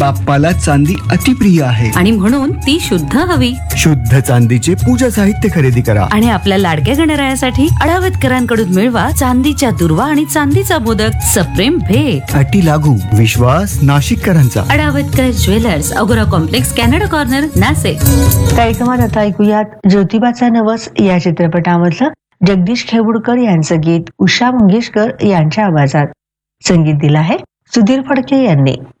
बाप्पाला चांदी अतिप्रिय आहे आणि म्हणून ती शुद्ध हवी. शुद्ध चांदीचे पूजा साहित्य खरेदी करा आणि आपल्या लाडक्या गणरायासाठी अडावतकरांकडून मिळवा चांदीच्या दुर्वा आणि चांदीचा मोदक. सप्रेम भेट. अटी लागू. विश्वास नाशिककरांचा. अडावतकर ज्वेलर्स, अगोरा कॉम्प्लेक्स, कॅनडा कॉर्नर, नाशिक. कार्यक्रमात आता ऐकूयात ज्योतिबाचा नवस या चित्रपटामधलं जगदीश खेवुडकर यांचं गीत उषा मंगेशकर यांच्या आवाजात. संगीत दिलं आहे सुधीर फडके यांनी.